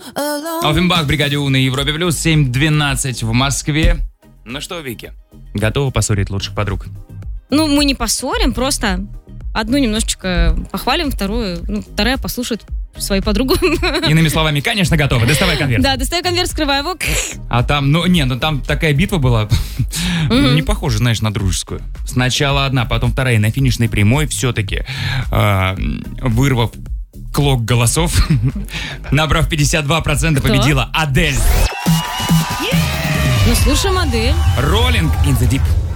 Оффенбах, бригаде У на Европе плюс, 7:12 в Москве. Ну что, Вики, готова поссорить лучших подруг? Ну, мы не поссорим, просто одну немножечко похвалим, вторая послушает свою подругу. Иными словами, конечно, готова. Доставай конверт. Да, достаю конверт, скрываю его. А там, там такая битва была. Не похоже, знаешь, на дружескую. Сначала одна, потом вторая. На финишной прямой все-таки, вырвав клок голосов, набрав 52%, победила Адель. Ну, слушаем Адель. Rolling in the Deep.